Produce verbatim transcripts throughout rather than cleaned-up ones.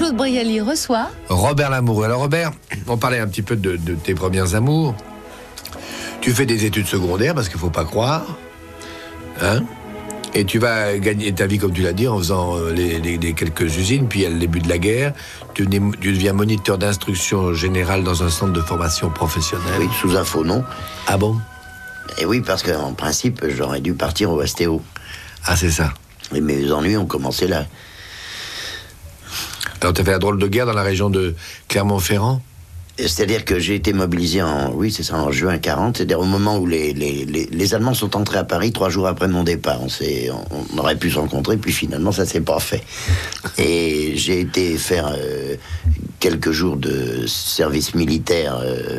Claude Brialy reçoit Robert Lamoureux. Alors Robert, on parlait un petit peu de, de tes premiers amours. Tu fais des études secondaires, parce qu'il ne faut pas croire. Hein ? Et tu vas gagner ta vie, comme tu l'as dit, en faisant les, les, les quelques usines. Puis, à le début de la guerre, tu, tu deviens moniteur d'instruction générale dans un centre de formation professionnelle. Oui, sous un faux nom. Ah bon ? Et oui, parce qu'en principe, j'aurais dû partir au S T O. Ah, c'est ça. Et mes ennuis ont commencé là. Alors, tu as fait la drôle de guerre dans la région de Clermont-Ferrand ? C'est-à-dire que j'ai été mobilisé en, oui, c'est ça, en juin quarante, c'est-à-dire au moment où les, les, les, les Allemands sont entrés à Paris, trois jours après mon départ. On, s'est, on aurait pu se rencontrer, puis finalement, ça s'est pas fait. Et j'ai été faire euh, quelques jours de service militaire euh,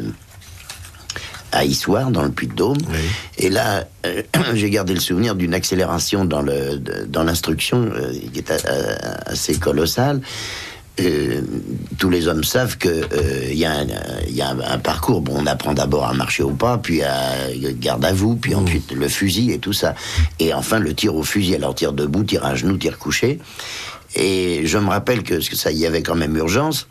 à Issoire, dans le Puy-de-Dôme. Oui. Et là, euh, j'ai gardé le souvenir d'une accélération dans, le, dans l'instruction euh, qui est assez colossale. Euh, tous les hommes savent que il euh, y a, un, y a un, un parcours. Bon, on apprend d'abord à marcher au pas, puis à garde à vous, puis mmh. ensuite le fusil et tout ça. Et enfin le tir au fusil. Alors tir debout, tir à genoux, tir couché. Et je me rappelle que, que ça y avait quand même urgence.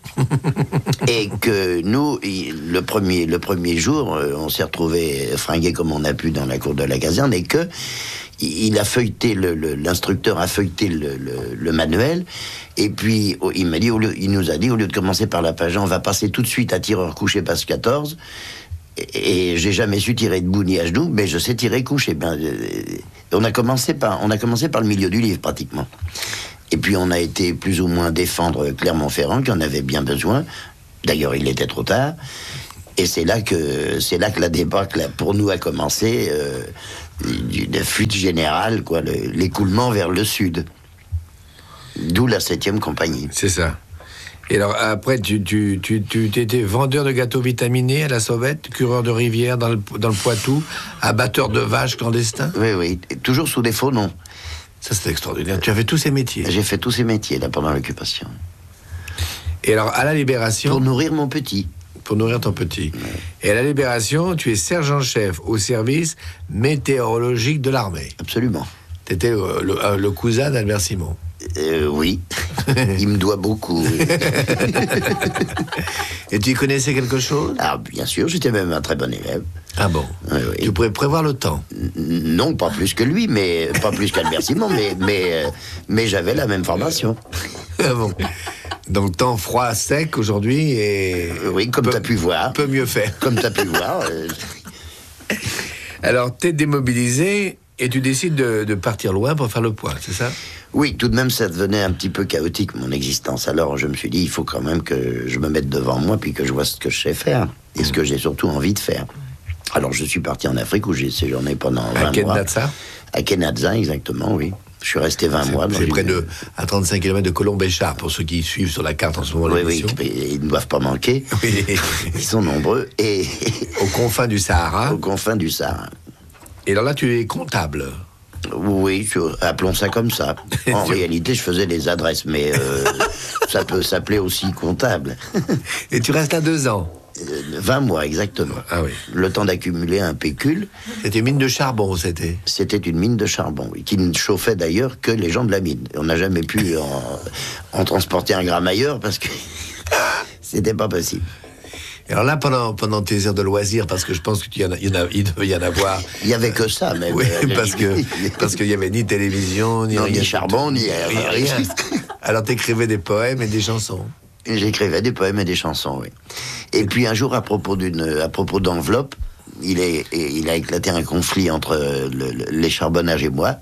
Et que nous, le premier, le premier jour, on s'est retrouvés fringués comme on a pu dans la cour de la caserne, et que il a feuilleté, le, le, l'instructeur a feuilleté le, le, le manuel, et puis il m'a dit, au lieu, il nous a dit, au lieu de commencer par la page un, on va passer tout de suite à tireur couché page quatorze, et, et j'ai jamais su tirer debout ni à genoux, mais je sais tirer couché. Ben, on a commencé par, on a commencé par le milieu du livre pratiquement. Et puis on a été plus ou moins défendre Clermont-Ferrand, qui en avait bien besoin. D'ailleurs, il était trop tard. Et c'est là que c'est là que la débâcle pour nous a commencé, euh, d'une fuite générale, quoi, le, l'écoulement vers le sud. D'où la septième compagnie. C'est ça. Et alors après, tu tu tu tu étais vendeur de gâteaux vitaminés à la Sauvette, cureur de rivière dans le dans le Poitou, abatteur de vaches clandestins. Oui, oui, toujours sous des faux noms. Ça, c'est extraordinaire. Tu as fait tous ces métiers. J'ai fait tous ces métiers là pendant l'occupation. Et alors à la Libération. Pour nourrir mon petit. Pour nourrir ton petit. Ouais. Et à la Libération, tu es sergent-chef au service météorologique de l'armée. Absolument. Tu étais le, le, le cousin d'Albert Simon. Euh, oui. Il me doit beaucoup. Oui. Et tu y connaissais quelque chose ? Ah, bien sûr, j'étais même un très bon élève. Ah bon ? Oui, oui. Tu pourrais prévoir le temps ? Non, pas plus que lui, mais pas plus qu'Albert Simon, mais, mais, mais j'avais la même formation. Ah bon ? Donc, temps froid, sec aujourd'hui et... Oui, comme tu as pu voir. Peut mieux faire. Comme tu as pu voir. Euh... Alors, tu es démobilisé et tu décides de, de partir loin pour faire le point, c'est ça ? Oui, tout de même, ça devenait un petit peu chaotique, mon existence. Alors, je me suis dit, il faut quand même que je me mette devant moi, puis que je vois ce que je sais faire, et ce que j'ai surtout envie de faire. Alors, je suis parti en Afrique, où j'ai séjourné pendant vingt mois. À Kenatsa ? À Kenatsa, exactement, oui. Je suis resté vingt c'est, mois. C'est près une... de, à trente-cinq kilomètres de Colombéchard, pour ceux qui suivent sur la carte en ce moment. Oui, oui, ils ne doivent pas manquer. Oui. Ils sont nombreux. Et... Aux confins du Sahara. Aux confins du Sahara. Et alors là, tu es comptable. Oui, je, appelons ça comme ça. En réalité, je faisais des adresses, mais euh, ça peut s'appeler aussi comptable. Et tu restes là deux ans ? vingt mois, exactement. Ah oui. Le temps d'accumuler un pécule. C'était une mine de charbon, c'était ? C'était une mine de charbon, oui, qui ne chauffait d'ailleurs que les gens de la mine. On n'a jamais pu en, en transporter un gramme ailleurs, parce que c'était pas possible. Et alors là, pendant, pendant tes heures de loisirs, parce que je pense qu'il y en a, il y en a, il devait y en avoir. Il y avait que ça, même. Oui, parce que, parce qu'il y avait ni télévision, ni non, rien. Ni charbon, ni rien. rien. Alors t'écrivais des poèmes et des chansons. J'écrivais des poèmes et des chansons, oui. Et puis un jour, à propos d'une, à propos d'enveloppe, il est, il a éclaté un conflit entre le, le, les charbonnages et moi.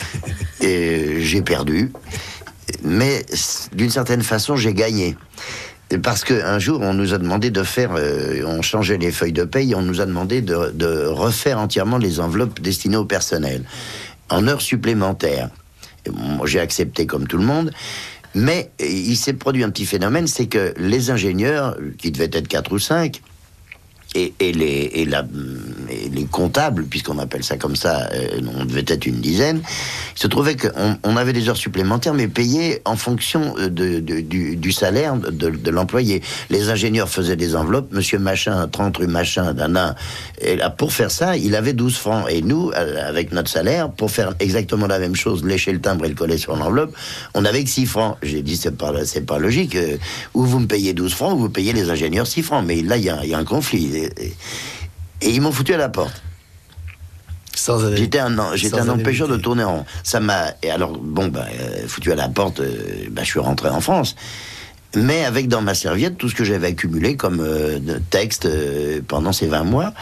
Et j'ai perdu. Mais d'une certaine façon, j'ai gagné. Parce qu'un jour, on nous a demandé de faire... Euh, on changeait les feuilles de paye, on nous a demandé de, de refaire entièrement les enveloppes destinées au personnel, en heures supplémentaires. Et moi, j'ai accepté comme tout le monde, mais il s'est produit un petit phénomène, c'est que les ingénieurs, qui devaient être quatre ou cinq, et, et, les, et, la, mais les comptables, puisqu'on appelle ça comme ça, euh, on devait être une dizaine. Il se trouvait qu'on on avait des heures supplémentaires, mais payées en fonction de, de, du, du salaire de, de l'employé. Les ingénieurs faisaient des enveloppes, monsieur machin, trente rue machin, dana. Et là, pour faire ça, il avait douze francs. Et nous, avec notre salaire, pour faire exactement la même chose, lécher le timbre et le coller sur l'enveloppe, on avait que six francs. J'ai dit, c'est pas, c'est pas logique. Ou vous me payez douze francs, ou vous payez les ingénieurs six francs. Mais là, il y a, y a un conflit. Et, et, et ils m'ont foutu à la porte. Sans aller, j'étais un, j'étais sans un empêcheur aller de tourner en rond. Ça m'a... Et alors, bon, bah, euh, foutu à la porte, euh, bah, je suis rentré en France. Mais avec dans ma serviette tout ce que j'avais accumulé comme euh, de texte euh, pendant ces vingt mois.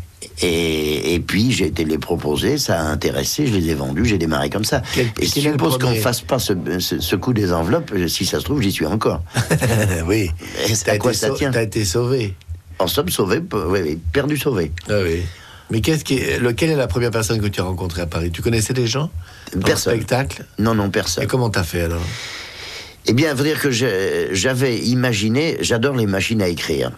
Et, et puis j'ai été les proposer, ça a intéressé, je les ai vendus, j'ai démarré comme ça. Quel, et si je suppose qu'on ne fasse pas ce, ce, ce coup des enveloppes, si ça se trouve, j'y suis encore. Oui. Et c'est à quoi ça tient ? T'as été sauvé. En somme, sauvé, oui, oui, perdu, sauvé. Ah oui. Mais qu'est-ce qui est, lequel est la première personne que tu as rencontrée à Paris ? Tu connaissais des gens ? Personne. Spectacle ? Non, non, personne. Et comment t'as fait alors ? Eh bien, il faut dire que je, j'avais imaginé, j'adore les machines à écrire.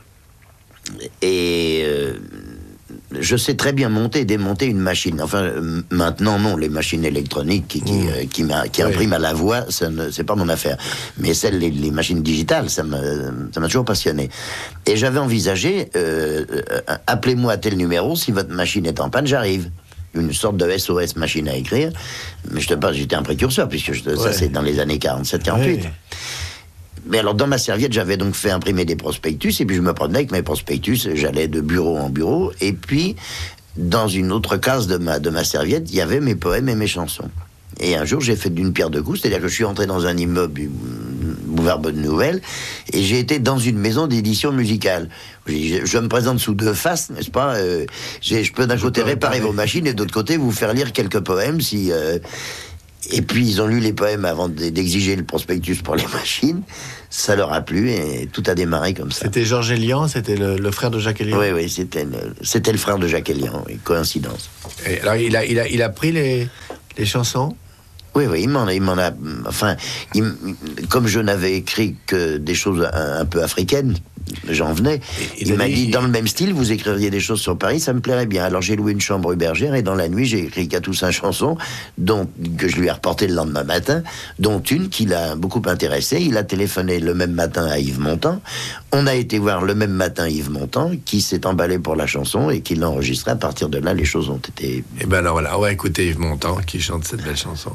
Et euh, je sais très bien monter et démonter une machine. Enfin, maintenant, non, les machines électroniques qui, qui, mmh. euh, qui, m'a, qui oui. impriment à la voix, ça ne, c'est pas mon affaire. Mais celles, les, les machines digitales, ça m'a, ça m'a toujours passionné. Et j'avais envisagé, euh, euh, appelez-moi à tel numéro, si votre machine est en panne, j'arrive. Une sorte de S O S machine à écrire. Mais je te parle, j'étais un précurseur, puisque je, ouais. ça, c'est dans les années quarante-sept quarante-huit. Ouais. Mais alors, dans ma serviette, j'avais donc fait imprimer des prospectus, et puis je me promenais avec mes prospectus, j'allais de bureau en bureau, et puis, dans une autre case de ma, de ma serviette, il y avait mes poèmes et mes chansons. Et un jour, j'ai fait d'une pierre deux coups, c'est-à-dire que je suis entré dans un immeuble, boulevard Bonne Nouvelle, et j'ai été dans une maison d'édition musicale. Je, je me présente sous deux faces, n'est-ce pas ? euh, j'ai, Je peux d'un je côté réparer réparer vos machines, et d'autre côté, vous faire lire quelques poèmes, si... Euh, Et puis ils ont lu les poèmes avant d'exiger le prospectus pour les machines. Ça leur a plu et tout a démarré comme ça. C'était Georges Elian, c'était le, le frère de Jacques Elian. Oui, oui, c'était le, c'était le frère de Jacques Elian, oui, coïncidence. Et alors il a, il a, il a pris les, les chansons ? Oui, oui, il m'en a, il m'en a enfin, il, comme je n'avais écrit que des choses un, un peu africaines, j'en venais. Il, il m'a dit, dit, dans le même style, vous écririez des choses sur Paris, ça me plairait bien. Alors j'ai loué une chambre Bergère et dans la nuit, j'ai écrit quatre ou cinq chansons dont, que je lui ai reportées le lendemain matin, dont une qui l'a beaucoup intéressé. Il a téléphoné le même matin à Yves Montand. On a été voir le même matin Yves Montand, qui s'est emballé pour la chanson et qui l'a enregistrée. À partir de là, les choses ont été... Et ben alors voilà, on va écouter Yves Montand qui chante cette belle chanson.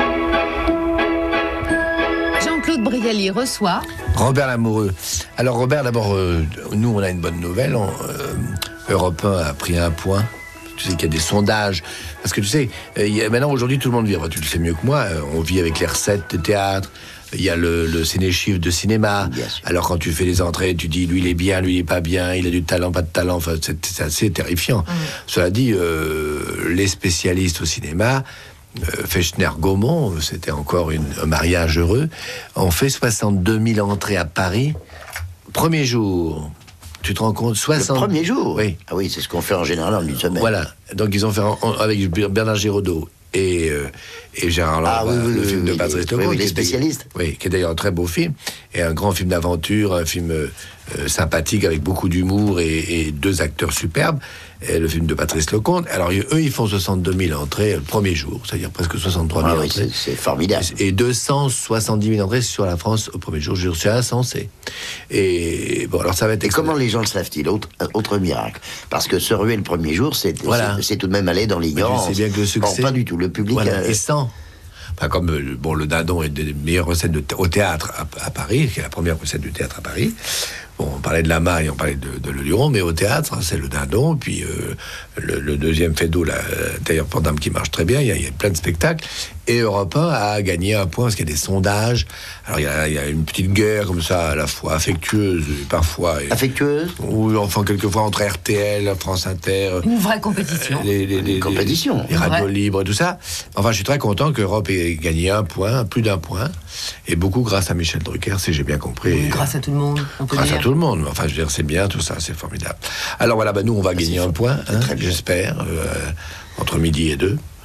Jean-Claude Brialy reçoit Robert Lamoureux. Alors Robert, d'abord, euh, nous on a une bonne nouvelle. On, euh, Europe un a pris un point. Tu sais qu'il y a des sondages. Parce que tu sais, euh, y a, maintenant aujourd'hui tout le monde vit. Tu le sais mieux que moi. Euh, on vit avec les recettes de théâtre. Il y a le, le ciné-chiffre de cinéma. Alors quand tu fais les entrées, tu dis lui il est bien, lui il est pas bien, il a du talent, pas de talent. Enfin, c'est, c'est assez terrifiant. Mmh. Cela dit, euh, les spécialistes au cinéma, euh, Fechner-Gaumont, c'était encore une, un mariage heureux, ont fait soixante-deux mille entrées à Paris. Premier jour. Tu te rends compte, soixante... Le premier jour. Oui. Ah oui, c'est ce qu'on fait en général en une semaine. Voilà. Donc ils ont fait en, en, avec Bernard Giraudot et, euh, et Gérard Lanvin, ah, oui, oui, le oui, film oui, de Patrice Lecomte. Oui, oui, les spécialistes. Oui, qui est d'ailleurs un très beau film, et un grand film d'aventure, un film euh, sympathique avec beaucoup d'humour et, et deux acteurs superbes. Et le film de Patrice Lecomte. Alors eux, ils font soixante-deux mille entrées le premier jour, c'est-à-dire presque soixante-trois mille ah, oui, entrées. C'est, c'est formidable. Et deux cent soixante-dix mille entrées sur la France au premier jour. Je suis insensé. Et bon, alors ça va être. Et comment les gens le savent-ils ? Autre, autre miracle. Parce que se ruer le premier jour, c'est, voilà. c'est, c'est tout de même aller dans l'ignorance. C'est bien que le succès. Bon, pas du tout. Le public. Voilà. Euh... Et sans. Enfin, comme bon, le dindon est des meilleures recettes de, au théâtre à, à Paris, qui est la première recette du théâtre à Paris. Bon, on parlait de la maille, on parlait de, de le luron, mais au théâtre, c'est le dindon. Puis euh, le, le deuxième fait d'eau, la tailleur pour dame qui marche très bien. Il y, a, il y a plein de spectacles. Et Europe un a gagné un point parce qu'il y a des sondages. Alors il y a, il y a une petite guerre comme ça, à la fois affectueuse et parfois. Et, affectueuse. Ou enfin quelquefois entre R T L, France Inter. Une vraie compétition. Les, les, les, une compétition. Les, les radios libres et tout ça. Enfin, je suis très content qu'Europe ait gagné un point, plus d'un point, et beaucoup grâce à Michel Drucker, si j'ai bien compris. Oui, grâce à tout le monde. On peut grâce dire. à tout le monde. Enfin, je veux dire, c'est bien tout ça, c'est formidable. Alors voilà, bah, nous on va ah, gagner un point, hein, j'espère, euh, entre midi et deux.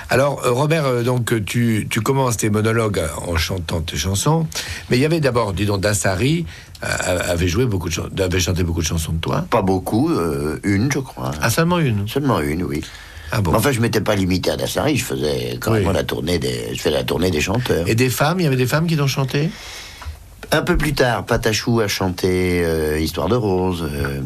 Alors, euh, Robert, euh, donc tu, tu commences tes monologues en chantant tes chansons, mais il y avait d'abord, dis donc, Dassary euh, avait joué beaucoup de chan- avait chanté beaucoup de chansons de toi. Pas beaucoup, euh, une, je crois. Ah, seulement une. Seulement une, oui. Ah bon. Mais enfin, je m'étais pas limité à Dassary, je faisais quand Oui. même la tournée des, je fais la tournée des chanteurs. Et des femmes, il y avait des femmes qui t'ont chanté. Un peu plus tard, Patachou a chanté euh, Histoire de Rose. Euh,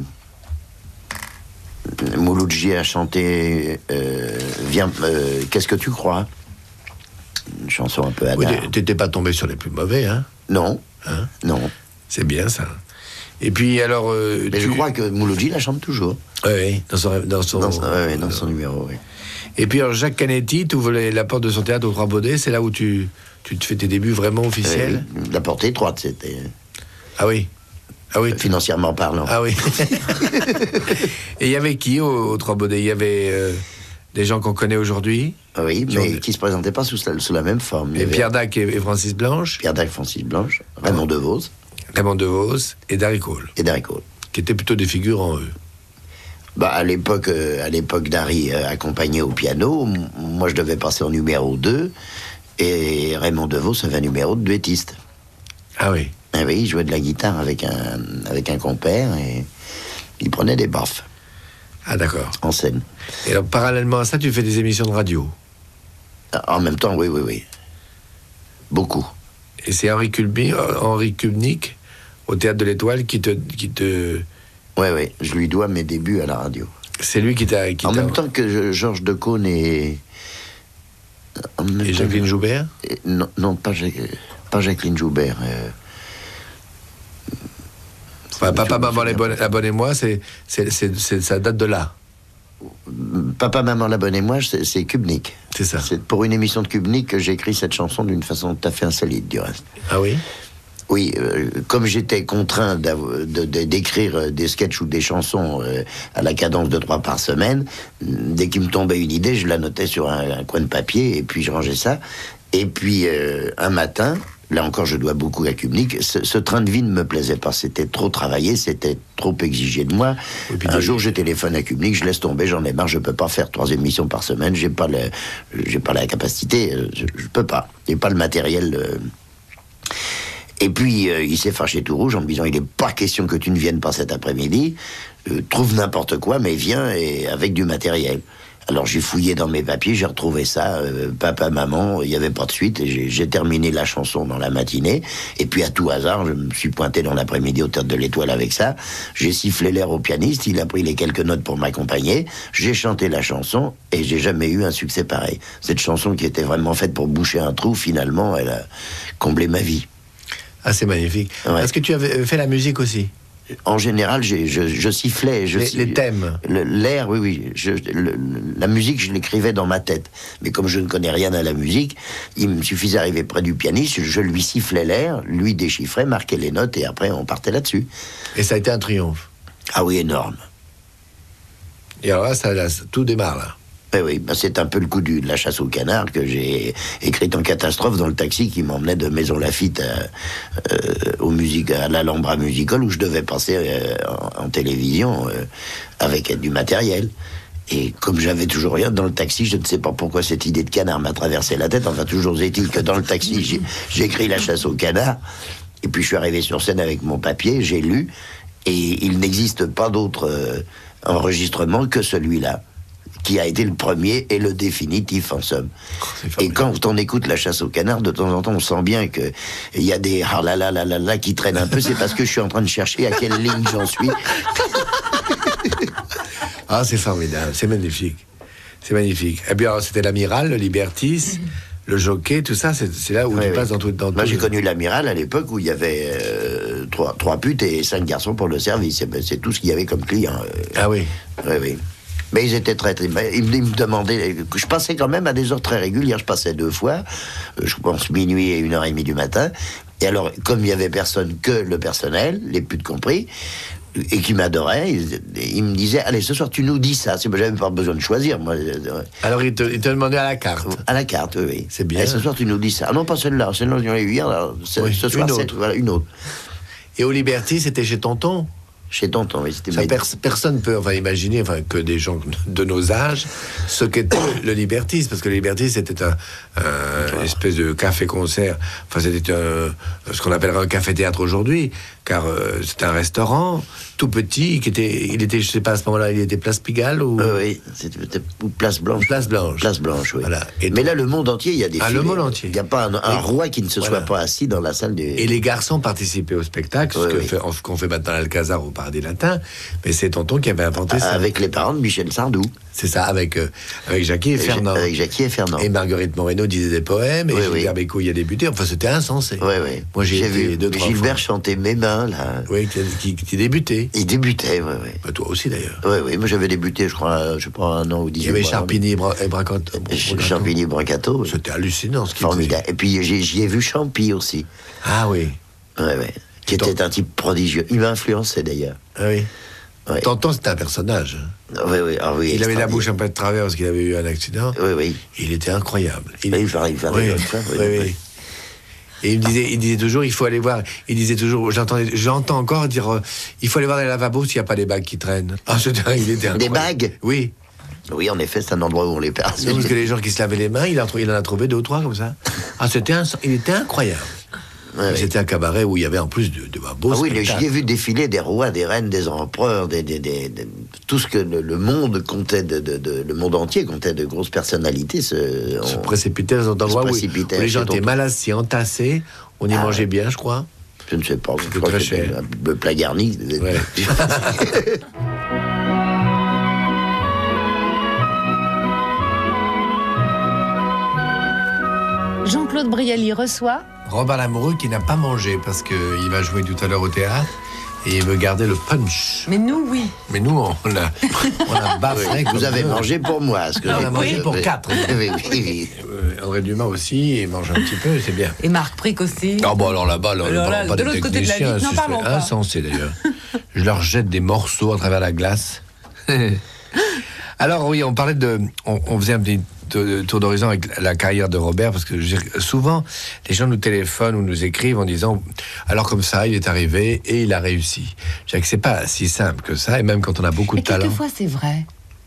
Mouloudji a chanté euh, Viens, euh, Qu'est-ce que tu crois? Une chanson un peu à Oui, t'étais pas tombé sur les plus mauvais, hein. Non, Hein non. C'est bien ça. Et puis alors, euh, Mais tu... je crois que Mouloudji la chante toujours. Oui, oui, dans son, dans son, Dans, son- ouais, ouais, dans son numéro, oui. Et puis alors, Jacques Canetti, tu ouvres les- la porte de son théâtre aux Trois Baudets, c'est là où tu, tu te fais tes débuts vraiment officiels. Euh, la portée étroite, c'était Ah oui. Ah oui. tu- financièrement parlant. Ah oui. Et il y avait qui aux, aux Trois Baudets? Il y avait euh, des gens qu'on connaît aujourd'hui. Oui, Genre mais de- qui se présentaient pas sous, la- sous la même forme. Il y Et avait Pierre Dac et, et Francis Blanche, Pierre Dac, Francis Blanche, Raymond DeVos Raymond DeVos et Darry Cole, et Darry Cole. qui étaient plutôt des figurants, eux. Bah, à l'époque, euh, à l'époque Darry euh, accompagné au piano, m- moi je devais passer en numéro deux, et Raymond DeVos avait un numéro de duettiste. Ah oui. Ah oui, il jouait de la guitare avec un, avec un compère, et il prenait des baffes Ah d'accord. en scène. Et alors, parallèlement à ça, tu fais des émissions de radio. En même temps, oui, oui, oui. Beaucoup. Et c'est Henri Kubni- Henri Kubnik, au Théâtre de l'Étoile, qui te... Qui te... Oui, oui, je lui dois mes débuts à la radio. C'est lui qui t'a... Qui En t'a- même temps que je- Georges Decaune et... en même Et temps Jacqueline que- Joubert. et- non, non, pas, Jac- pas Jacqueline Joubert. euh, Enfin, Papa, je me Maman, souviens les bonnes- la bonne et moi, c'est, c'est, c'est, c'est- ça date de là. Papa, Maman, la bonne et moi, c'est c'est Kubnik. C'est ça. C'est pour une émission de Kubnik que j'écris cette chanson d'une façon tout à fait insolite, du reste. Ah oui. Oui, euh, comme j'étais contraint d'av- de- de- d'écrire euh, des sketchs ou des chansons euh, à la cadence de trois par semaine, dès qu'il me tombait une idée, je la notais sur un, un coin de papier et puis je rangeais ça. Et puis euh, un matin, là encore je dois beaucoup à Kubnik, ce, ce train de vie ne me plaisait pas, c'était trop travaillé, c'était trop exigé de moi. Et puis Un des- jour je téléphone à Kubnik, je laisse tomber, j'en ai marre, je peux pas faire trois émissions par semaine, j'ai pas, le, j'ai pas la capacité, euh, je, je peux pas, j'ai pas le matériel... euh, Et puis, euh, il s'est fâché tout rouge en me disant, il n'est pas question que tu ne viennes pas cet après-midi, euh, trouve n'importe quoi, mais viens et avec du matériel. Alors j'ai fouillé dans mes papiers, j'ai retrouvé ça, euh, papa, maman, il n'y avait pas de suite, et j'ai, j'ai terminé la chanson dans la matinée, et puis à tout hasard, je me suis pointé dans l'après-midi au Théâtre de l'Étoile avec ça, j'ai sifflé l'air au pianiste, il a pris les quelques notes pour m'accompagner, j'ai chanté la chanson, et j'ai jamais eu un succès pareil. Cette chanson qui était vraiment faite pour boucher un trou, finalement, elle a comblé ma vie. Ah, c'est magnifique. Ouais. Est-ce que tu avais fait la musique aussi? En général, j'ai- je, je sifflais. Je, Les- les thèmes. le- L'air, oui, oui. Je, le- la musique, je l'écrivais dans ma tête. Mais comme je ne connais rien à la musique, il me suffisait d'arriver près du pianiste, je lui sifflais l'air, lui déchiffrait, marquait les notes, et après, on partait là-dessus. Et ça a été un triomphe. Ah oui, énorme. Et alors là, ça, là, tout démarre, là. Oui, oui, ben c'est un peu le coup du, de la chasse au canard que j'ai écrit en catastrophe dans le taxi qui m'emmenait de Maison Lafitte à, euh, au musique, à l'Alhambra Musical où je devais passer euh, en, en télévision euh, avec du matériel. Et comme j'avais toujours rien dans le taxi, je ne sais pas pourquoi cette idée de canard m'a traversé la tête. Enfin, toujours est-il que dans le taxi, j'ai, j'ai écrit la chasse au canard. Et puis je suis arrivé sur scène avec mon papier, j'ai lu, et il n'existe pas d'autre euh, enregistrement que celui-là, qui a été le premier et le définitif en somme. C'est Et formidable. quand on écoute la chasse au canard, de temps en temps, on sent bien que il y a des ah là là là là là qui traînent un peu. C'est parce que je suis en train de chercher à quelle ligne j'en suis. Ah, c'est formidable, c'est magnifique. C'est magnifique. Et bien, alors, c'était l'amiral, le Libertis, le jockey, tout ça, c'est, c'est là où Oui, tu oui. passes dans tout. Dans Moi, tout j'ai le- connu l'amiral à l'époque où il y avait euh, trois, trois putes et cinq garçons pour le service. Et ben, c'est tout ce qu'il y avait comme client. euh. Ah oui. Oui, oui. Mais ils étaient très, très... Ils me, ils me demandaient... Je passais quand même à des heures très régulières. Je passais deux fois. euh, Je pense minuit et une heure et demie du matin. Et alors, comme il y avait personne que le personnel, les putes compris, et qui m'adoraient, ils, ils me disaient, allez, ce soir, tu nous dis ça. C'est, j'avais pas besoin de choisir, moi. euh, Alors, il te, il te demandait à la carte. À la carte, oui, oui. C'est bien. Et ce soir, tu nous dis ça. Ah non, pas celle-là. Celle-là, j'en ai eu hier. alors, ce, Oui, ce soir, une c'est autre. voilà, une autre. Et au Liberty, c'était chez Tonton. Chez tonton, oui. C'était Ça, mes- pers- personne ne peut enfin, imaginer enfin, que des gens de nos âges ce qu'était le libertisme, parce que le libertisme c'était un, un une espèce de café-concert, enfin c'était un, ce qu'on appellerait un café-théâtre aujourd'hui, car euh, c'était un restaurant tout petit, qui était, il était, je sais pas à ce moment-là, il était Place Pigalle ou Euh, oui, c'était ou Place Blanche. Place Blanche. Place Blanche, oui. Voilà. Et Mais donc- là, le monde entier, il y a des Ah, le filets. monde entier. Il n'y a pas un, un Oui. roi qui ne se Voilà. soit pas assis dans la salle du... Et les garçons participaient au spectacle, Oui, ce que oui. fait- qu'on fait maintenant à l'Alcazar au Paradis Latin, mais c'est tonton qui avait inventé ça. Avec les parents de Michel Sardou. C'est ça, avec, euh, avec Jackie et Avec- Fernand. Avec Jackie et Fernand. Et Marguerite Moreno disait des poèmes, et Oui, Gilbert oui. Bécaud y a débuté. Enfin, c'était insensé. Oui, oui. Moi, j'ai été vu deux, trois Gilbert fois. chanter Mes mains, là. Oui, qui, qui, qui débutait. Il débutait, oui, oui. Bah, toi aussi, d'ailleurs. Oui, oui, moi j'avais débuté, je crois, je sais pas, un an ou dix Il y avait mois. Charpigny et, Bra et Bracot. Ch- Champigny Bracato. oui. C'était hallucinant ce qu'il faisait. Formidable. Et puis j'ai- j'y ai vu Champy aussi. Ah oui. Oui, oui. Qui Tonton. était un type prodigieux. Il m'a influencé d'ailleurs. Ah oui. Ouais. Tonton, c'était un personnage. Oui, oui, ah oui. Il avait la extraordinaire. bouche un peu de travers parce qu'il avait eu un accident. Oui, oui. Il était incroyable. Il, il parlait, il parlait Oui, comme ça, oui, oui, oui. oui. Et il me disait, il disait toujours, il faut aller voir. Il disait toujours, j'entendais, j'entends encore dire, euh, il faut aller voir les lavabos s'il n'y a pas des bagues qui traînent. Ah, c'était, il était incroyable. Des bagues Oui. Oui, en effet, c'est un endroit où on les perd. Non, parce que les gens qui se lavaient les mains, il, a, il en a trouvé deux ou trois comme ça. Ah, c'était un, il était incroyable. Ouais, ouais. C'était un cabaret où il y avait en plus de, de un beau Ah oui, les- spectacle. j'y ai vu défiler des rois, des reines, des empereurs, des, des, des- des- tout ce que le, le monde comptait, de, de- de- le monde entier comptait de grosses personnalités. Se, Se on- précipitait dans un endroit où, où précipitait les gens chez étaient tonton. mal assis, entassés. On y Ah, mangeait ouais. bien, je crois. je ne sais pas, je C'était crois très que c'était cher. un- le plat garni. Ouais. Jean-Claude Brialy reçoit Robert Lamoureux qui n'a pas mangé parce qu'il va jouer tout à l'heure au théâtre et il veut garder le punch. Mais nous, oui. Mais nous, on a, on a baffé. Vous avez mangé pour moi. Ce que On j'ai a mangé pris. pour Oui. quatre. Oui, oui, oui. Euh, André Dumas aussi, il mange un petit peu, c'est bien. Et Marc Prick aussi. Ah bon, alors là-bas, là, Alors on là, parle pas de des l'autre côté de la techniciens, vitre, n'en c'est parlons pas. insensé d'ailleurs. Je leur jette des morceaux à travers la glace. Alors oui, on parlait de... On, on faisait un petit to- tour d'horizon avec la carrière de Robert, parce que je veux dire, souvent, les gens nous téléphonent ou nous écrivent en disant « Alors comme ça, il est arrivé et il a réussi. » Je dirais que c'est pas si simple que ça, et même quand on a beaucoup de Et talent... quelquefois, c'est vrai.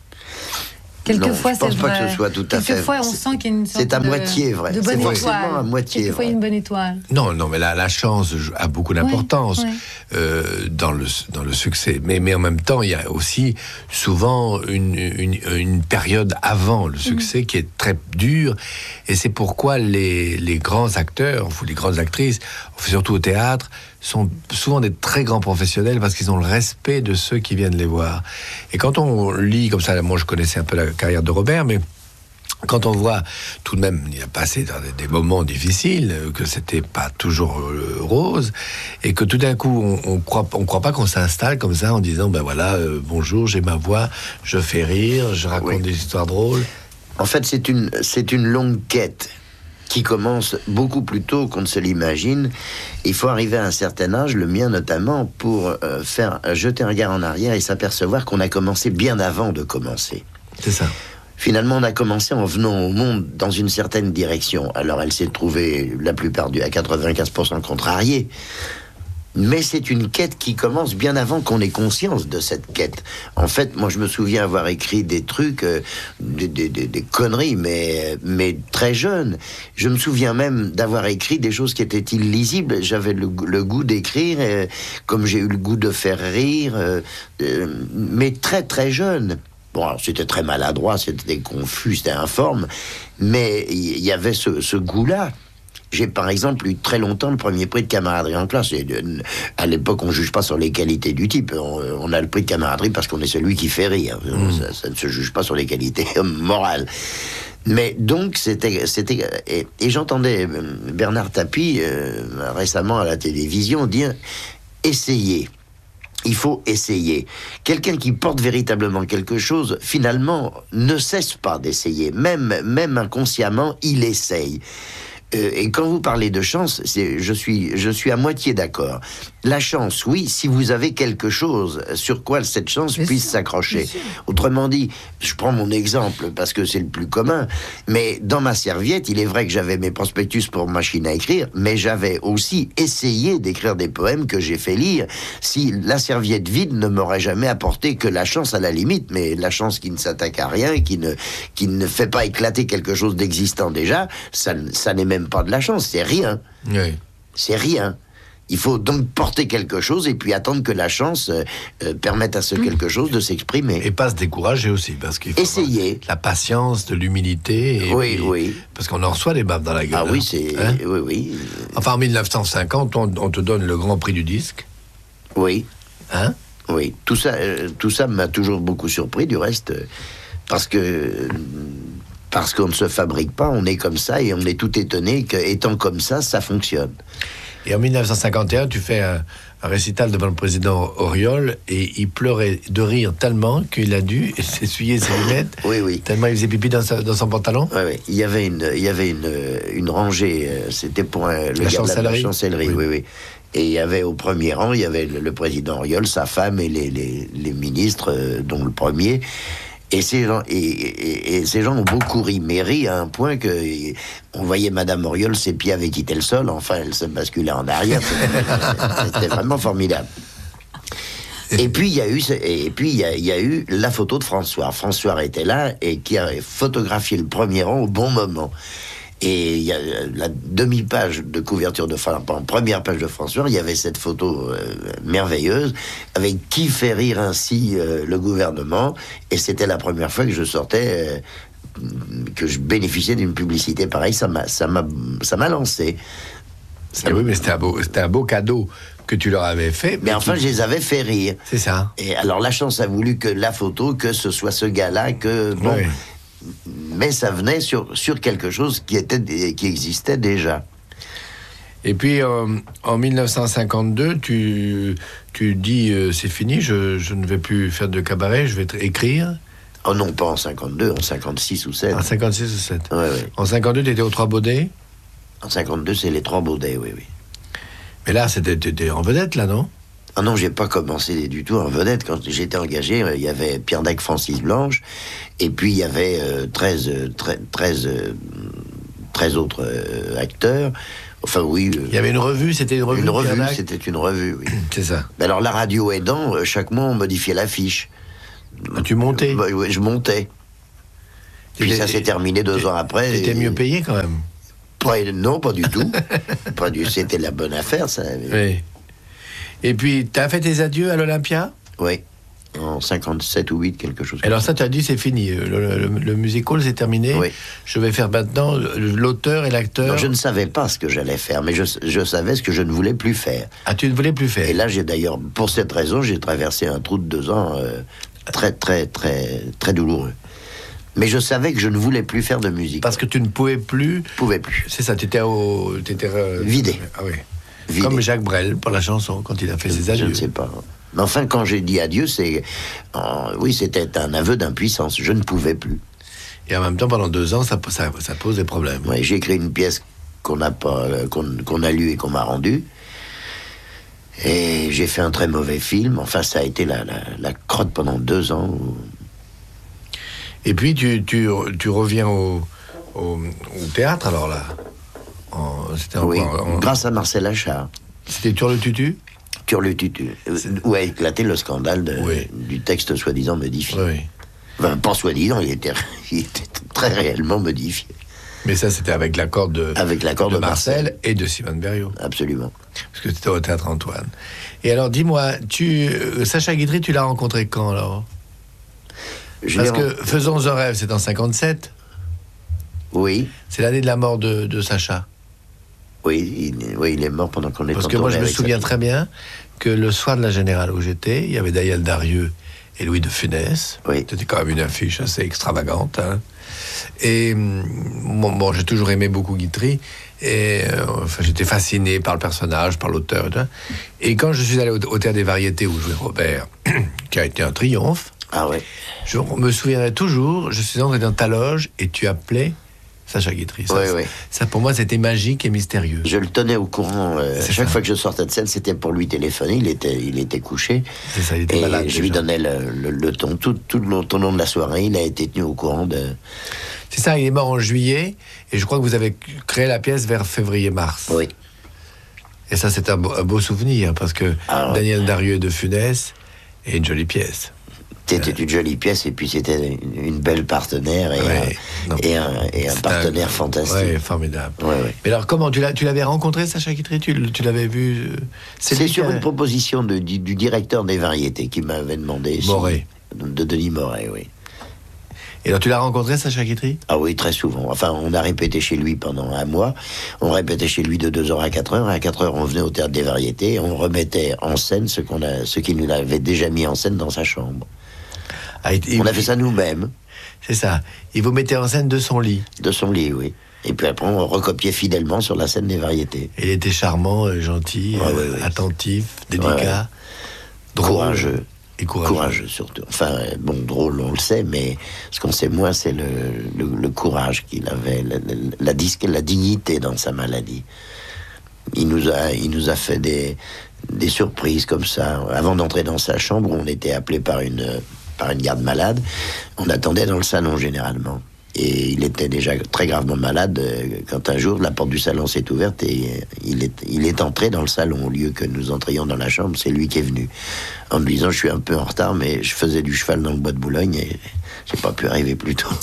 Quelquefois, je pense c'est pas vrai. que ce soit tout à fait- Quelquefois, on c'est- sent qu'il y a une sorte c'est à de, moitié vrai. de C'est bonne forcément étoile. à moitié Quelquefois, vrai. une bonne étoile. Non, non, mais la, la chance a beaucoup d'importance ouais. euh, dans, le, dans le succès. Mais, mais en même temps, il y a aussi souvent une, une, une période avant le succès qui est très dure. Et c'est pourquoi les, les grands acteurs, ou les grandes actrices, surtout au théâtre, sont souvent des très grands professionnels parce qu'ils ont le respect de ceux qui viennent les voir. Et quand on lit comme ça, moi je connaissais un peu la carrière de Robert, mais quand on voit tout de même, il a passé dans des, des moments difficiles, euh, que c'était pas toujours euh, rose, et que tout d'un coup, on, on croit, on croit pas qu'on s'installe comme ça en disant, ben voilà, euh, bonjour, j'ai ma voix, je fais rire, je raconte Oui. des histoires drôles. En fait, c'est une, c'est une longue quête qui commence beaucoup plus tôt qu'on ne se l'imagine. Il faut arriver à un certain âge, le mien notamment, pour euh, faire jeter un regard en arrière et s'apercevoir qu'on a commencé bien avant de commencer. C'est ça. Finalement, on a commencé en venant au monde dans une certaine direction. Alors, elle s'est trouvée, la plupart du, à quatre-vingt-quinze pour cent contrariée. Mais c'est une quête qui commence bien avant qu'on ait conscience de cette quête. En fait, moi, je me souviens avoir écrit des trucs, euh, des, des, des, des conneries, mais, mais très jeune. Je me souviens même d'avoir écrit des choses qui étaient illisibles. J'avais le, le goût d'écrire, euh, comme j'ai eu le goût de faire rire, euh, euh, mais très, très jeune. Bon, alors, c'était très maladroit, c'était confus, c'était informe, mais il y, y avait ce, ce goût-là. J'ai par exemple eu très longtemps le premier prix de camaraderie en classe. Et, euh, à l'époque, on ne juge pas sur les qualités du type. On, on a le prix de camaraderie parce qu'on est celui qui fait rire. Mmh. Ça, ça ne se juge pas sur les qualités morales. Mais donc, c'était... c'était et, et j'entendais Bernard Tapie, euh, récemment à la télévision, dire « Essayez ». Il faut essayer. Quelqu'un qui porte véritablement quelque chose, finalement, ne cesse pas d'essayer. Même, même inconsciemment, il essaye. Euh, et quand vous parlez de chance, c'est, je suis, je suis à moitié d'accord. La chance, oui, si vous avez quelque chose sur quoi cette chance Bien puisse sûr, s'accrocher. bien sûr. Autrement dit, je prends mon exemple parce que c'est le plus commun, mais dans ma serviette, il est vrai que j'avais mes prospectus pour machine à écrire, mais j'avais aussi essayé d'écrire des poèmes que j'ai fait lire. Si la serviette vide ne m'aurait jamais apporté que la chance à la limite, mais la chance qui ne s'attaque à rien, qui ne, qui ne fait pas éclater quelque chose d'existant déjà, ça, ça n'est même pas de la chance, c'est rien. Oui. C'est rien. Il faut donc porter quelque chose et puis attendre que la chance euh, euh, permette à ce quelque chose de s'exprimer. Et pas se décourager aussi, parce qu'il faut Essayer. avoir la patience, de l'humilité. Et Oui, puis- oui. Parce qu'on en reçoit des baves dans la gueule. Ah oui, hein. c'est... Hein oui, oui. Enfin, en mille neuf cent cinquante, on, on te donne le grand prix du disque. Oui, Hein oui. Tout ça, euh, tout ça m'a toujours beaucoup surpris, du reste, euh, parce que... euh, Parce qu'on ne se fabrique pas, on est comme ça et on est tout étonné qu'étant comme ça, ça fonctionne. Et en mille neuf cent cinquante et un, tu fais un, un récital devant le président Auriol et il pleurait de rire tellement qu'il a dû s'essuyer ses lunettes. Oui, oui. Tellement il faisait pipi dans, sa- dans son pantalon. Ouais, ouais. Il y avait une, il y avait une, une rangée, euh, c'était pour un, le La gars de la, la chancellerie. chancellerie, Oui. oui, oui. Et il y avait au premier rang, il y avait le, le président Auriol, sa femme et les, les, les ministres, euh, dont le premier. Et ces, gens, et, et- et ces gens ont beaucoup ri, mais ri à un point que et, on voyait Madame Auriol, ses pieds avaient quitté le sol, enfin elle se basculait en arrière. C'était c'était vraiment formidable. Et puis il y a eu, ce- et puis il y a, il y a eu la photo de François. François était là et qui a photographié le premier rang au bon moment. Et il y a la demi-page de couverture de, enfin, en première page de François, il y avait cette photo euh, merveilleuse avec qui fait rire ainsi euh, le gouvernement. Et c'était la première fois que je sortais, euh, que je bénéficiais d'une publicité pareille. Ça m'a, ça m'a, ça m'a lancé. Ça Eh m'a- oui, mais c'était un, beau, c'était un beau cadeau que tu leur avais fait. Mais enfin, tu- je les avais fait rire. C'est ça. Et alors la chance a voulu que la photo, que ce soit ce gars-là, que bon. Oui. Mais ça venait sur, sur quelque chose qui, était, qui existait déjà. Et puis euh, en mille neuf cent cinquante-deux, tu, tu dis euh, c'est fini, je, je ne vais plus faire de cabaret, je vais t- écrire. Oh non, pas en cinquante-deux, en cinquante-six ou sept. En cinquante-six ou sept. Ouais, ouais. En cinquante-deux, tu étais aux Trois Baudets. En cinquante-deux, c'est les Trois Baudets, oui, oui. Mais là, c'était, t'étais en vedette, là, non? Ah non, j'ai pas commencé du tout en vedette. Quand j'étais engagé, euh, il y avait Pierre Dac, Francis Blanche, et puis il y avait euh, treize, euh, treize, treize, euh, treize autres euh, acteurs. Enfin, oui. euh, Il y avait une revue, c'était une revue. une revue, Pierre Dac. c'était une revue, oui. C'est ça. Mais alors, la radio aidant, euh, chaque mois, on modifiait l'affiche. Ah, tu montais. Bah, oui, je montais. Puis T'étais- ça s'est terminé deux ans après. T'étais et- mieux payé, quand même. Pas- non, pas du tout. Pas du, c'était la bonne affaire, ça. Oui. Et puis, tu as fait tes adieux à l'Olympia? Oui. En cinquante-sept ou huit, quelque chose. Et alors ça, tu as dit, c'est fini. Le, le, le musical, c'est terminé. Oui. Je vais faire maintenant l'auteur et l'acteur. Non, je ne savais pas ce que j'allais faire, mais je, je savais ce que je ne voulais plus faire. Ah, tu ne voulais plus faire. Et là, j'ai d'ailleurs, pour cette raison, j'ai traversé un trou de deux ans euh, très, très, très, très douloureux. Mais je savais que je ne voulais plus faire de musique. Parce que tu ne pouvais plus. Je ne pouvais plus. C'est ça, tu étais au. T'étais, euh, Vidé. Ah oui. Vidé. Comme Jacques Brel pour la chanson, quand il a fait ses Je adieux. ne sais pas. Mais enfin, quand j'ai dit adieu, c'est. euh, oui, c'était un aveu d'impuissance. Je ne pouvais plus. Et en même temps, pendant deux ans, ça, ça, ça pose des problèmes. Ouais, j'ai écrit une pièce qu'on n'a pas, euh, qu'on, qu'on a lue et qu'on m'a rendue. Et j'ai fait un très mauvais film. Enfin, ça a été la, la, la crotte pendant deux ans. Et puis, tu, tu, tu reviens au, au, au théâtre, alors là. En- c'était en Oui, quoi, en- grâce à Marcel Achard. C'était Turlututu? Turlututu. euh, Où a éclaté le scandale de- Oui. du texte soi-disant modifié. Oui. Enfin, pas soi-disant, il était, il était très réellement modifié. Mais ça, c'était avec l'accord de, Avec l'accord de de Marcel, Marcel. et de Simone Berriot. Absolument. Parce que c'était au théâtre Antoine. Et alors, dis-moi, tu, euh, Sacha Guitry, tu l'as rencontré quand, alors? Je Parce l'ai que ren- Faisons un rêve, c'est en cinquante-sept. Oui, C'est l'année de la mort de, de Sacha. oui il, oui, il est mort pendant qu'on était Parce en que moi, je tournée me avec sa souviens fille. très bien que le soir de la Générale où j'étais, il y avait Daniel Darieux et Louis de Funès. Oui. C'était quand même une affiche assez extravagante. Hein. Et hum, bon, bon, j'ai toujours aimé beaucoup Guitry. Et euh, enfin, j'étais fasciné par le personnage, par l'auteur. Et, tout. Et quand je suis allé au, au Théâtre des Variétés où jouait Robert, qui a été un triomphe, Ah ouais. je me souviendrai toujours, je suis entré dans ta loge et tu appelais Sacha Guitry. Ça, Oui, oui. ça, pour moi, c'était magique et mystérieux. Je le tenais au courant. Euh, C'est chaque ça. fois que je sortais de scène, c'était pour lui téléphoner. Il était, il était couché. C'est ça, il était Et malade. je lui déjà. donnais le, le, le ton. Tout, tout le long, tout le long de la soirée, il a été tenu au courant de... C'est ça, il est mort en juillet, et je crois que vous avez créé la pièce vers février-mars. Oui. Et ça, c'est un beau, un beau souvenir, parce que Ah, Daniel Darieux de Funès est une jolie pièce. C'était une jolie pièce, et puis c'était une, une belle partenaire, et Ouais, non. un, et un, et un C'est partenaire un- fantastique. Ouais, formidable. Ouais, ouais. Mais alors, comment tu l'as, tu l'avais rencontré, Sacha Guitry? Tu, l- tu l'avais vu euh, C'est lui sur qui a- une proposition de- du, du directeur des variétés qui m'avait demandé... si- Moret. de, de Denis Moret, oui. Et alors, tu l'as rencontré, Sacha Guitry? Ah oui, très souvent. Enfin, on a répété chez lui pendant un mois. On répétait chez lui de deux heures à quatre heures. À quatre heures, on venait au Théâtre des Variétés. Et on remettait en scène ce qu'on a, ce qu'il nous avait déjà mis en scène dans sa chambre. Ah, et- et- On a fait ça nous-mêmes, C'est ça. Il vous mettait en scène de son lit. de son lit, oui. Et puis après, on recopiait fidèlement sur la scène des Variétés. Il était charmant, euh, gentil, Ouais, euh, ouais, ouais. attentif, délicat, Ouais, ouais. drôle Courageux. et courageux. Courageux, surtout. Enfin, euh, bon, drôle, on le sait, mais ce qu'on sait moins, c'est le, le, le courage qu'il avait, la, la, la, dis- la dignité dans sa maladie. Il nous a, il nous a fait des, des surprises comme ça. Avant d'entrer dans sa chambre, on était appelé par une, par une garde malade. On attendait dans le salon, généralement. Et il était déjà très gravement malade euh, quand un jour la porte du salon s'est ouverte et il est, il est entré dans le salon au lieu que nous entrions dans la chambre. C'est lui qui est venu en me disant: je suis un peu en retard, mais je faisais du cheval dans le bois de Boulogne et j'ai pas pu arriver plus tôt.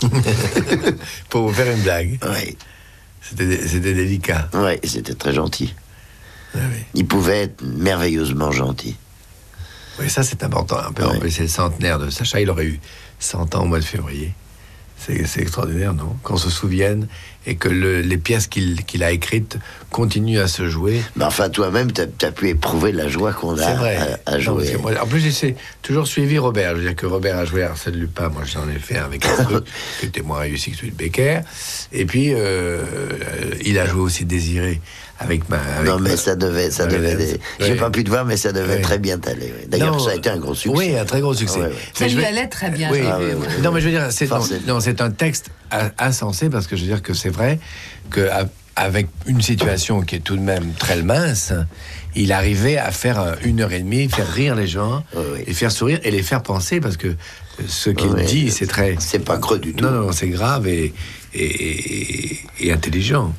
Pour vous faire une blague. Ouais, C'était, c'était délicat. ouais, c'était très gentil. Ouais, ouais. Il pouvait être merveilleusement gentil. Oui, ça c'est important. Un peu, Ouais. en plus, c'est le centenaire de Sacha. Il aurait eu cent ans au mois de février. C'est, c'est extraordinaire, non? Qu'on se souvienne et que le- les pièces qu'il, qu'il a écrites continuent à se jouer. Mais enfin, toi-même, t'as as pu éprouver la joie qu'on a C'est vrai. à, à Non, jouer. parce que moi, en plus, j'ai toujours suivi Robert. Je veux dire que Robert a joué Arsène Lupin. Moi, j'en ai fait un avec un truc qui était moins réussi que celui de Becker. Et puis, euh, euh, il a joué aussi Désiré avec ma. Avec Non, mais ma- ça devait, ça Ouais, devait. ouais. J'ai pas pu te voir, mais ça devait Ouais. très bien t'aller. oui. D'ailleurs, Non, ça a été un gros succès. Oui, un très gros succès. Ouais, ouais. Ça Mais je lui veux- allait très bien, Oui. j'ai Ah, vu, ouais, oui. ouais. Non, mais je veux dire, c'est, non, Forcément. non, c'est un texte a- insensé parce que je veux dire que c'est vrai que a- avec une situation qui est tout de même très mince, il arrivait à faire euh, une heure et demie, faire rire les gens, Oui, oui. et faire sourire et les faire penser parce que euh, ce qu'il Oui, dit, c'est très. C'est pas creux du tout. Non, non, c'est grave et, et, et- et intelligent.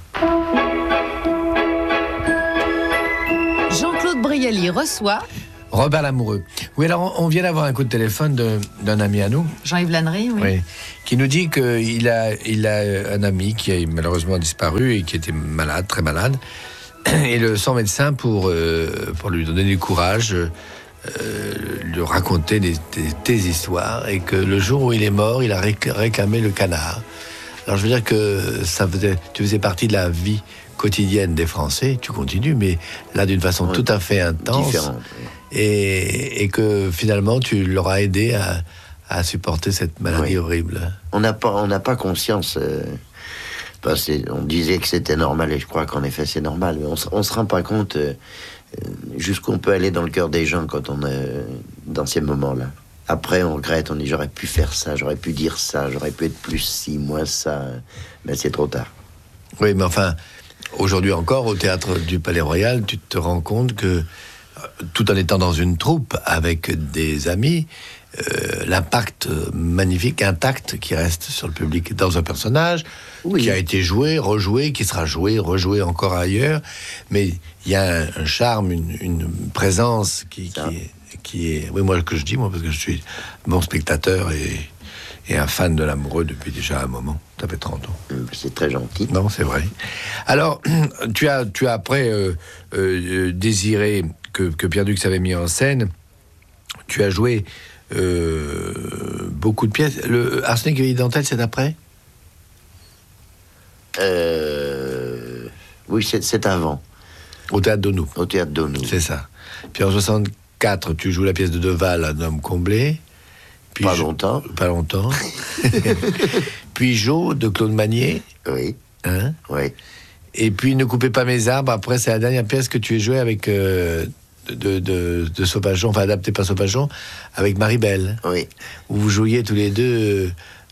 Jean-Claude Brialy reçoit Robert Lamoureux. Oui, alors on on vient d'avoir un coup de téléphone de- d'un ami à nous. Jean-Yves Lannery, oui. Oui, qui nous dit qu'il a, il a un ami qui a malheureusement disparu et qui était malade, très malade. Et le sans médecin, pour, euh, pour lui donner du courage, euh, lui raconter des, des, des histoires. Et que le jour où il est mort, il a réc- réclamé le canard. Alors je veux dire que ça faisait, tu faisais partie de la vie quotidienne des Français, tu continues, mais là d'une façon Ouais. tout à fait intense. Différente, oui. Et, et que finalement tu l'auras aidé à, à supporter cette maladie Oui. horrible. On n'a pas, on n'a pas conscience. euh, parce que on disait que c'était normal, et je crois qu'en effet c'est normal. Mais on, se- on se rend pas compte euh, euh, jusqu'où on peut aller dans le cœur des gens quand on est dans ces moments-là. Après, on regrette, on dit: j'aurais pu faire ça, j'aurais pu dire ça, j'aurais pu être plus ci, moins ça. Mais c'est trop tard. Oui, mais enfin, aujourd'hui encore, au théâtre du Palais Royal, tu te rends compte que, euh, tout en étant dans une troupe avec des amis, euh, l'impact magnifique, intact qui reste sur le public dans un personnage Oui. qui a été joué, rejoué, qui sera joué, rejoué encore ailleurs. Mais il y a un, un charme, une, une présence qui, Ça. qui est, qui est... Oui, moi, que je dis, moi, parce que je suis bon spectateur et, et un fan de Lamoureux depuis déjà un moment. Ça fait trente ans. Euh, C'est très gentil. Non, c'est vrai. Alors, tu as, tu as après euh, euh, désiré que, que Pierre Dux avait mis en scène. Tu as joué euh, beaucoup de pièces. Le Arsenic et Dentelle, c'est après? Euh, oui, c'est c'est avant, Au théâtre d'Onou, au théâtre d'Onou. c'est ça. Puis en soixante-quatre, tu joues la pièce de Deval, Un homme comblé. Puis Pas Jo- longtemps. Pas longtemps. Puis Jo de Claude Magnier. Oui, Hein. oui. Et puis Ne coupez pas mes arbres. Après, c'est la dernière pièce que tu as jouée avec euh, de, de, de Sauvageon, enfin adaptée par Sauvageon, avec Marie-Belle, Oui, où vous jouiez tous les deux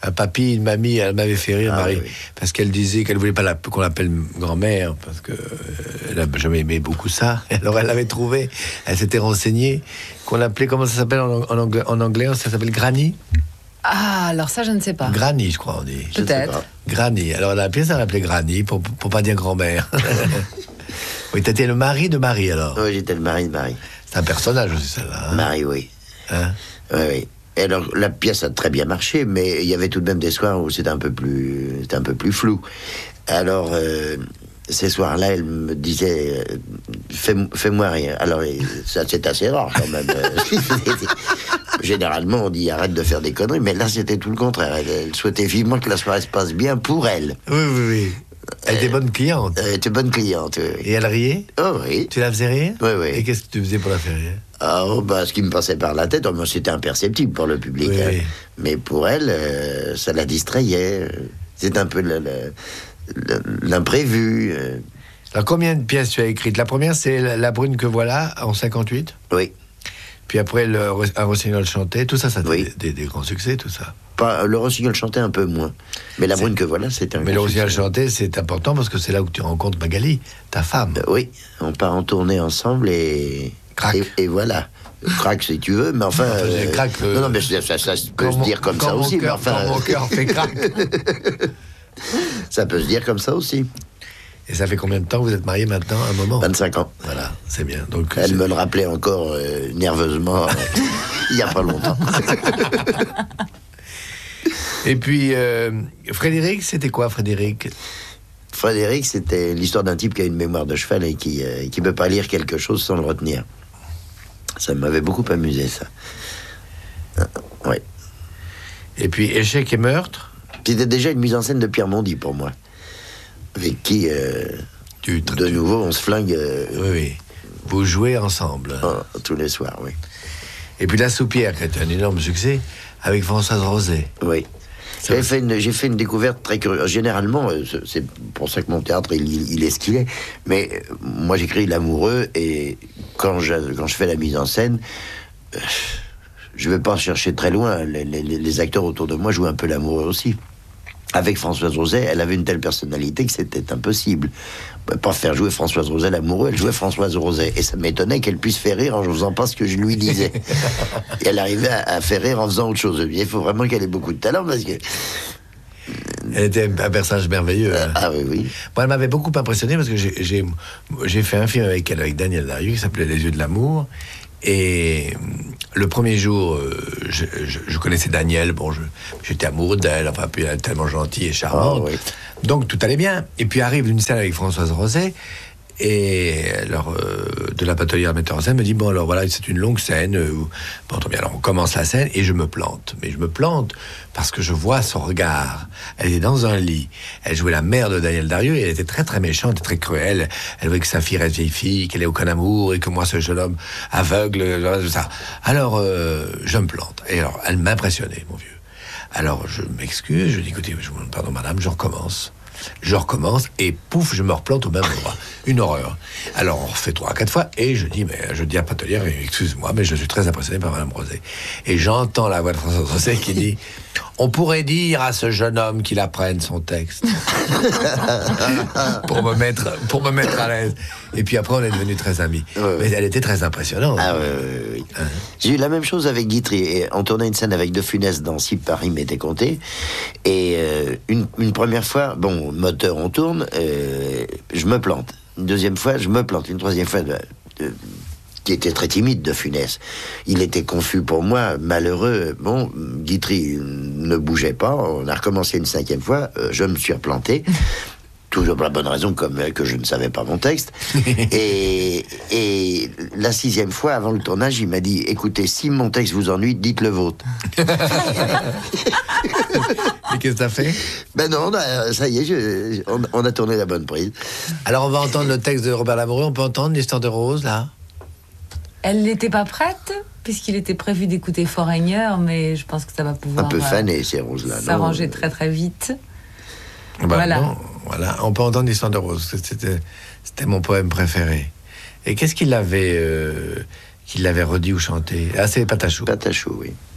Un papy, une mamie, elle m'avait fait rire, Ah, Marie, oui. parce qu'elle disait qu'elle voulait pas la- qu'on l'appelle grand-mère, parce que euh, elle a jamais aimé beaucoup ça. Alors elle l'avait trouvé, elle s'était renseignée, qu'on l'appelait, comment ça s'appelle en, en anglais, en anglais, ça s'appelle Granny. Ah, alors ça, je ne sais pas. Granny, je crois, on dit. Je sais Peut-être. pas. Granny. Alors la pièce, elle l'appelait Granny, pour, pour pas dire grand-mère. Oui, t'étais le mari de Marie, alors. Oui, j'étais le mari de Marie. C'est un personnage aussi, celle-là. Hein. Marie, oui. Hein. Oui, oui. Et alors, la pièce a très bien marché, mais il y avait tout de même des soirs où c'était un peu plus, c'était un peu plus flou. Alors, euh, ces soirs-là, elle me disait, euh, fais, fais-moi rire. Alors, et ça, c'est assez rare quand même. Généralement, on dit arrête de faire des conneries, mais là, c'était tout le contraire. Elle, elle souhaitait vivement que la soirée se passe bien pour elle. Oui, oui, oui. Elle était bonne cliente. Elle était bonne cliente, oui. Et elle riait. Oh oui. Tu la faisais rire. Oui, oui. Et qu'est-ce que tu faisais pour la faire rire? Ah, oh, bah, ce qui me passait par la tête, oh, moi, c'était imperceptible pour le public. Oui, hein. oui. Mais pour elle, euh, ça la distrayait. C'est un peu le- le- le- l'imprévu. euh. Alors combien de pièces tu as écrites? La première, c'est La La brune que voilà, en cinquante-huit. Oui. Puis après, le, Un rossignol chanté. Tout ça, ça a Oui. des, des- des grands succès, tout ça. Pas, le rossignol chantait un peu moins. Mais la C'est- brune que voilà, c'était un Mais le grand rossignol succès. chanté, c'est important parce que c'est là où tu rencontres Magali, ta femme. Euh, Oui, on part en tournée ensemble et. Crac. Et, et voilà. Crac si tu veux, mais enfin. Enfin, j'ai euh, crac, euh, non, non, mais ça, ça- ça peut Quand se mon- dire comme quand ça mon aussi. Mais cœur- enfin, quand mon cœur fait crac. ça peut se dire comme ça aussi. Et ça fait combien de temps que vous êtes mariés maintenant? Un moment. vingt-cinq ans. Voilà, c'est bien. Donc, Elle c'est- me le rappelait encore euh, nerveusement euh, il n'y a pas longtemps. Et puis, euh, Frédéric, c'était quoi, Frédéric? Frédéric, c'était l'histoire d'un type qui a une mémoire de cheval et qui ne qui peut pas lire quelque chose sans le retenir. Ça m'avait beaucoup amusé, ça. Euh, ouais. Et puis, Échec et meurtre? C'était déjà une mise en scène de Pierre Mondy pour moi. Avec qui, euh, Tu, de tu- nouveau, on se flingue euh, Oui, oui. Vous jouez ensemble. euh, tous les soirs, oui. Et puis La Soupière, qui a été un énorme succès, avec Françoise Roset. Oui. Ça J'ai va. fait, une, j'ai fait une découverte très curieuse. Généralement, euh, c'est- c'est pour ça que mon théâtre, il, il- il est ce qu'il est. Mais euh, moi, j'écris l'amoureux, et quand je, quand je fais la mise en scène, euh, je ne vais pas chercher très loin. Les, les- les acteurs autour de moi jouent un peu l'amoureux aussi. Avec Françoise Roset, elle avait une telle personnalité que c'était impossible. On peut pas faire jouer Françoise Roset l'amoureux, elle jouait Françoise Roset. Et ça m'étonnait qu'elle puisse faire rire en faisant pas ce que je lui disais. Et elle arrivait à, à faire rire en faisant autre chose. Il faut vraiment qu'elle ait beaucoup de talent parce que... Elle était un personnage merveilleux. hein. Ah oui, oui. Moi, elle m'avait beaucoup impressionné parce que j'ai, j'ai, j'ai fait un film avec elle, avec Daniel Darieux, qui s'appelait Les yeux de l'amour. Et hum, le premier jour, euh, je, je- je connaissais Daniel, bon, je- j'étais amoureux d'elle, enfin, puis elle est tellement gentille et charmante. Ah, oui. Donc tout allait bien. Et puis arrive une scène avec Françoise Roset, et alors, euh, de la patelière metteur en scène me dit, bon, alors voilà, c'est une longue scène. euh, où- bon, très bien, alors on commence la scène, et je me plante. Mais je me plante parce que je vois son regard. Elle était dans un lit. Elle jouait la mère de Daniel Darieux, et elle était très très méchante et très cruelle. Elle voulait que sa fille reste vieille fille, qu'elle ait aucun amour, et que moi, ce jeune homme aveugle, euh, ça. Alors, euh, je me plante. Et alors, elle m'impressionnait, mon vieux. Alors, je m'excuse, je dis, écoutez, je vous demande pardon, madame, je recommence. Je recommence, et pouf, je me replante au même endroit. Une horreur. Alors, on refait trois, quatre fois, et je dis, mais je dis à Patelière, excuse-moi, mais je suis très impressionné par madame Roset. Et j'entends la voix de François Roset qui dit, on pourrait dire à ce jeune homme qu'il apprenne son texte. pour me mettre, pour me mettre à l'aise. Et puis après, on est devenus très amis. Ouais, ouais. Mais elle était très impressionnante. Ah oui, oui, oui. J'ai eu la même chose avec Guitry. Et on tournait une scène avec De Funès dans Si Paris m'était compté. Et euh, une, une première fois, bon, moteur, on tourne, euh, je me plante. Une deuxième fois, je me plante. Une troisième fois, euh, euh, qui était très timide, De Funès. Il était confus pour moi, malheureux. Bon, Guitry ne bougeait pas. On a recommencé une cinquième fois. euh, je me suis replanté. Toujours pour la bonne raison, comme euh, que je ne savais pas mon texte. et, et la sixième fois, avant le tournage, il m'a dit, écoutez, si mon texte vous ennuie, dites le vôtre. Et qu'est-ce que t'as fait? Ben non, on a- ça y est, je- on, on a tourné la bonne prise. Alors, on va entendre le texte de Robert Lamoureux. On peut entendre l'histoire de Rose, là? Elle n'était pas prête, puisqu'il était prévu d'écouter Foreigner, mais je pense que ça va Un pouvoir peu euh, fané, ces roses-là. non s'arranger très très vite. Bah, Voilà. non, voilà. On peut entendre l'histoire de Rose. C'était, c'était mon poème préféré. Et qu'est-ce qu'il avait, euh, qu'il avait redit ou chanté? Ah, c'est Patachou. Patachou, oui.